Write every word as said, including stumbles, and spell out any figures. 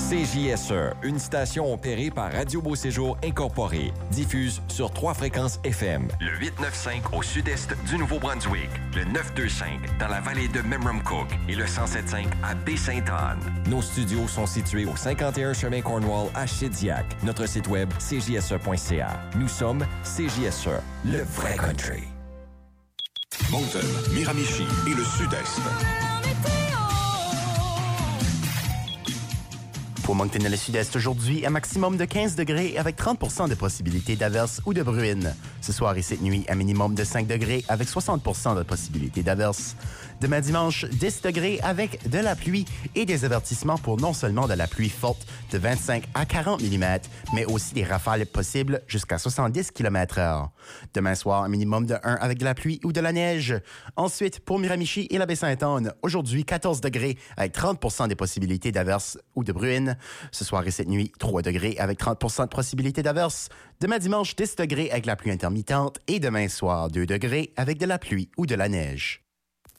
C J S E, une station opérée par Radio Beau-Séjour Incorporé, diffuse sur trois fréquences F M. Le huit neuf cinq au sud-est du Nouveau-Brunswick, le neuf deux cinq dans la vallée de Memramcook et le cent sept cinq à Baie-Sainte-Anne. Nos studios sont situés au cinquante et un chemin Cornwall à Shediac. Notre site web, c j s e point c a. Nous sommes C J S E, le vrai country. Moncton, Miramichi et le Sud-Est. Pour Moncton et le Sud-Est aujourd'hui, un maximum de quinze degrés avec trente pour cent de possibilité d'averse ou de bruine. Ce soir et cette nuit, un minimum de cinq degrés avec soixante pour cent de possibilité d'averse. Demain dimanche, dix degrés avec de la pluie et des avertissements pour non seulement de la pluie forte de vingt-cinq à quarante millimètres, mais aussi des rafales possibles jusqu'à soixante-dix kilomètres heure. Demain soir, un minimum de un avec de la pluie ou de la neige. Ensuite, pour Miramichi et la Baie-Sainte-Anne, aujourd'hui quatorze degrés avec trente pour cent des possibilités d'averse ou de bruine. Ce soir et cette nuit, trois degrés avec trente pour cent de possibilité d'averse. Demain dimanche, dix degrés avec la pluie intermittente et demain soir, deux degrés avec de la pluie ou de la neige.